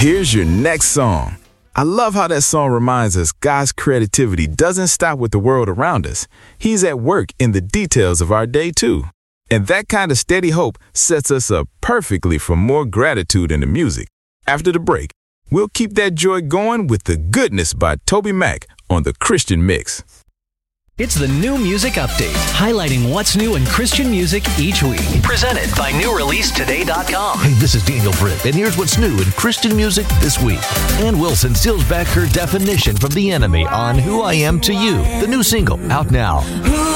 Here's your next song. I love how that song reminds us God's creativity doesn't stop with the world around us. He's at work in the details of our day, too. And that kind of steady hope sets us up perfectly for more gratitude in the music. After the break, we'll keep that joy going with The Goodness by Toby Mac on the Christian Mix. It's the New Music Update, highlighting what's new in Christian music each week. Presented by NewReleaseToday.com. Hey, this is Daniel Britt, and here's what's new in Christian music this week. Ann Wilson seals back her definition from The Enemy on Who I Am to You, the new single, out now.